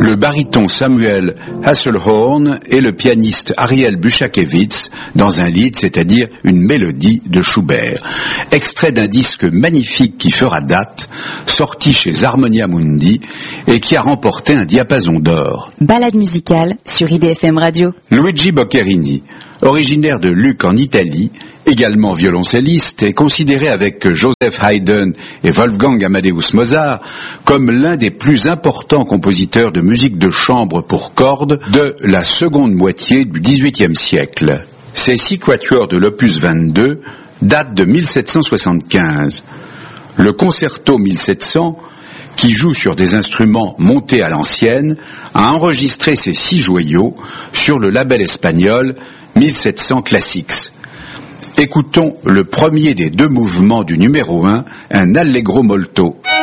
le baryton Samuel Hasselhorn et le pianiste Ariel Buchakewicz dans un lied, c'est-à-dire une mélodie de Schubert. Extrait d'un disque magnifique qui fera date, sorti chez Harmonia Mundi et qui a remporté un diapason d'or. Balade musicale sur IDFM Radio. Luigi Boccherini, originaire de Lucques en Italie, également violoncelliste, est considéré avec Joseph Haydn et Wolfgang Amadeus Mozart comme l'un des plus importants compositeurs de musique de chambre pour cordes de la seconde moitié du XVIIIe siècle. Ces 6 quatuors de l'opus 22 datent de 1775. Le concerto 1700, qui joue sur des instruments montés à l'ancienne, a enregistré ces 6 joyaux sur le label espagnol 1700 Classics. Écoutons le premier des 2 mouvements du numéro 1, un Allegro molto.